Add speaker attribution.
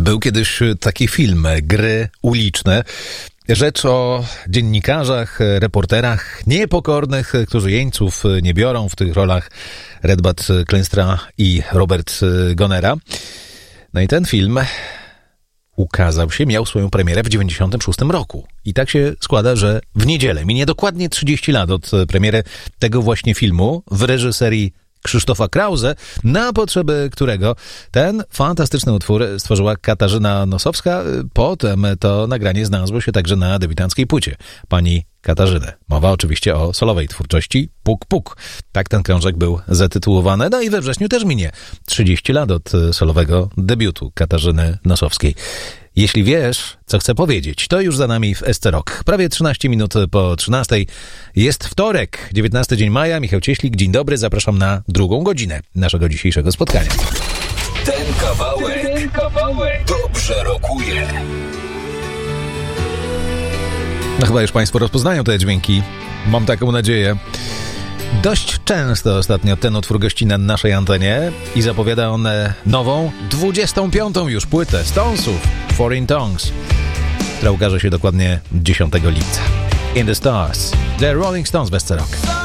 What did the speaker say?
Speaker 1: Był kiedyś taki film, Gry uliczne. Rzecz o dziennikarzach, reporterach niepokornych, którzy jeńców nie biorą w tych rolach Redbud Kleinstra i Robert Gonera. No i ten film ukazał się, miał swoją premierę w 1996 roku. I tak się składa, że w niedzielę minie dokładnie 30 lat od premiery tego właśnie filmu w reżyserii Krzysztofa Krause, na potrzeby którego ten fantastyczny utwór stworzyła Katarzyna Nosowska. Potem to nagranie znalazło się także na debiutanckiej płycie pani Katarzyny. Mowa oczywiście o solowej twórczości Puk Puk. Tak ten krążek był zatytułowany. No i we wrześniu też minie 30 lat od solowego debiutu Katarzyny Nosowskiej. Jeśli wiesz, co chcę powiedzieć, to już za nami w SC Rock. Prawie 13 minut po 13. Jest wtorek, 19 dzień maja. Michał Cieślik, dzień dobry. Zapraszam na drugą godzinę naszego dzisiejszego spotkania.
Speaker 2: Ten kawałek dobrze rokuje.
Speaker 1: No chyba już Państwo rozpoznają te dźwięki. Mam taką nadzieję. Dość często ostatnio ten utwór gości na naszej antenie i zapowiada on nową, 25. już płytę Stonesów, Foreign Tongues, która ukaże się dokładnie 10 lipca. In the Stars, The Rolling Stones w SC Rock.